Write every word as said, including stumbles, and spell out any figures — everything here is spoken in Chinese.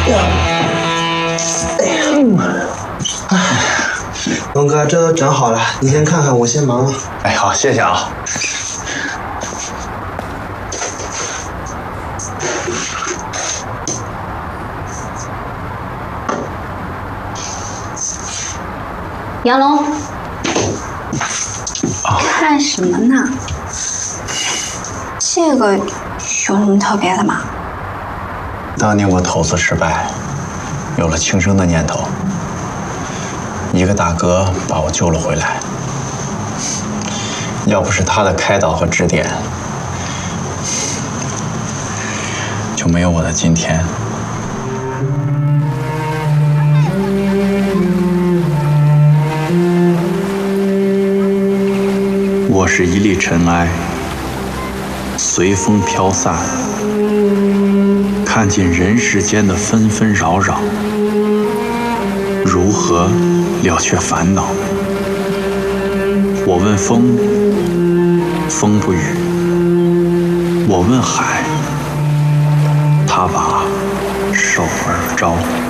龙哥，这都整好了，你先看看，我先忙了。 哎，好，谢谢啊。 杨龙，看什么呢？这个有什么特别的吗？ 当年我投资失败，有了轻生的念头，一个大哥把我救了回来。要不是他的开导和指点，就没有我的今天。我是一粒尘埃，随风飘散，看尽人世间的纷纷扰扰，如何了却烦恼？我问风，风不语；我问海，他把手而招。